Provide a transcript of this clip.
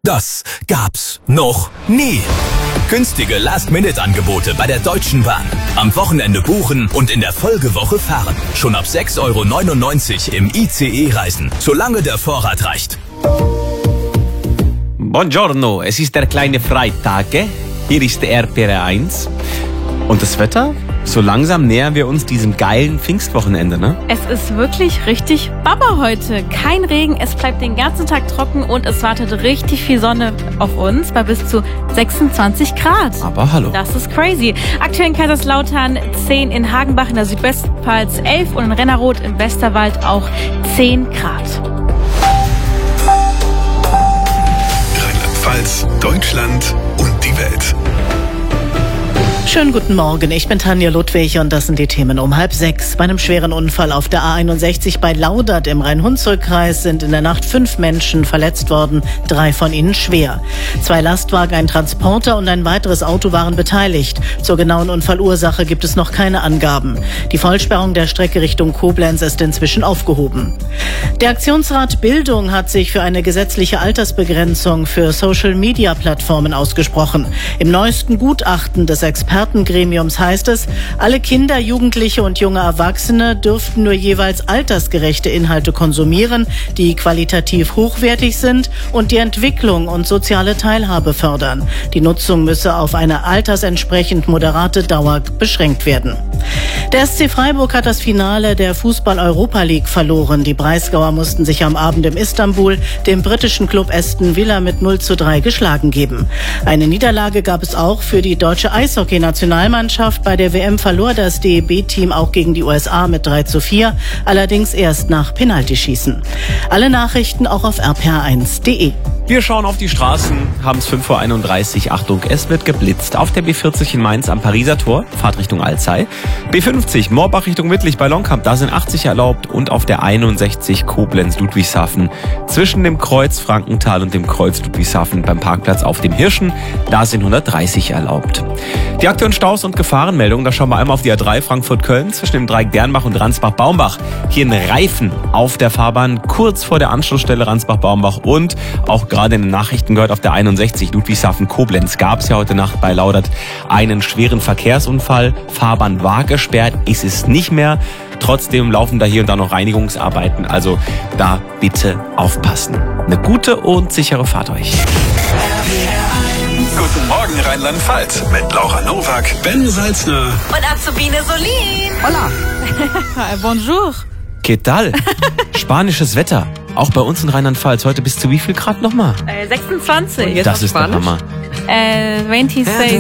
Das gab's noch nie. Günstige Last-Minute-Angebote bei der Deutschen Bahn. Am Wochenende buchen und in der Folgewoche fahren. Schon ab 6,99 € im ICE reisen, solange der Vorrat reicht. Buongiorno, es ist der kleine Freitag. Hier ist der RPR 1. Und das Wetter? So langsam nähern wir uns diesem geilen Pfingstwochenende, ne? Es ist wirklich richtig Baba heute. Kein Regen, es bleibt den ganzen Tag trocken und es wartet richtig viel Sonne auf uns bei bis zu 26 Grad. Aber hallo. Das ist crazy. Aktuell in Kaiserslautern 10, in Hagenbach in der Südwestpfalz 11 und in Rennerroth im Westerwald auch 10 Grad. Rheinland-Pfalz, Deutschland und die Welt. Schönen guten Morgen, ich bin Tanja Ludwig und das sind die Themen um 5:30. Bei einem schweren Unfall auf der A61 bei Laudert im Rhein-Hunsrück-Kreis sind in der Nacht 5 Menschen verletzt worden, 3 von ihnen schwer. 2 Lastwagen, ein Transporter und ein weiteres Auto waren beteiligt. Zur genauen Unfallursache gibt es noch keine Angaben. Die Vollsperrung der Strecke Richtung Koblenz ist inzwischen aufgehoben. Der Aktionsrat Bildung hat sich für eine gesetzliche Altersbegrenzung für Social-Media-Plattformen ausgesprochen. Im neuesten Gutachten des Expertengremiums heißt es, alle Kinder, Jugendliche und junge Erwachsene dürften nur jeweils altersgerechte Inhalte konsumieren, die qualitativ hochwertig sind und die Entwicklung und soziale Teilhabe fördern. Die Nutzung müsse auf eine altersentsprechend moderate Dauer beschränkt werden. Der SC Freiburg hat das Finale der Fußball-Europa League verloren. Die Breisgauer mussten sich am Abend in Istanbul dem britischen Club Aston Villa mit 0:3 geschlagen geben. Eine Niederlage gab es auch für die deutsche Eishockey-Nationalmannschaft. Bei der WM verlor das DEB-Team auch gegen die USA mit 3:4, allerdings erst nach Penaltyschießen. Alle Nachrichten auch auf rpr1.de. Wir schauen auf die Straßen, haben es 5:31 Uhr. Achtung, es wird geblitzt. Auf der B40 in Mainz am Pariser Tor, Fahrt Richtung Alzey. B50 Moorbach Richtung Wittlich bei Longkamp, da sind 80 erlaubt. Und auf der 61 Koblenz-Ludwigshafen zwischen dem Kreuz Frankenthal und dem Kreuz Ludwigshafen beim Parkplatz auf dem Hirschen, da sind 130 erlaubt. Die aktuellen Staus und Gefahrenmeldungen, da schauen wir einmal auf die A3 Frankfurt-Köln zwischen dem Dreieck Dernbach und Ransbach-Baumbach. Hier ein Reifen auf der Fahrbahn kurz vor der Anschlussstelle Ransbach-Baumbach und auch gerade in den Nachrichten gehört, auf der 61 Ludwigshafen-Koblenz gab es ja heute Nacht bei Laudert einen schweren Verkehrsunfall. Fahrbahn war gesperrt, ist es nicht mehr. Trotzdem laufen da hier und da noch Reinigungsarbeiten, also da bitte aufpassen. Eine gute und sichere Fahrt euch. Guten Morgen Rheinland-Pfalz mit Laura Nowak, Ben Salzner Und Azubine Solin. Hola. Bonjour. ¿Qué tal? Spanisches Wetter. Auch bei uns in Rheinland-Pfalz. Heute bis zu wie viel Grad nochmal? 26. Das ist der Hammer. 26.